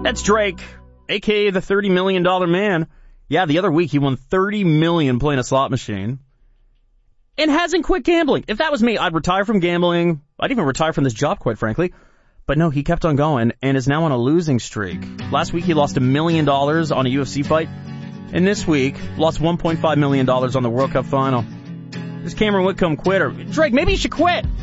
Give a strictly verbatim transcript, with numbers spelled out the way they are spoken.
That's Drake, a k a the thirty million dollars man. Yeah, the other week he won thirty million dollars playing a slot machine. And hasn't quit gambling. If that was me, I'd retire from gambling. I'd even retire from this job, quite frankly. But no, he kept on going and is now on a losing streak. Last week he lost a million dollars on a U F C fight. And this week, lost one point five million dollars on the World Cup final. This Cameron Whitcomb quitter. Drake, maybe you should quit.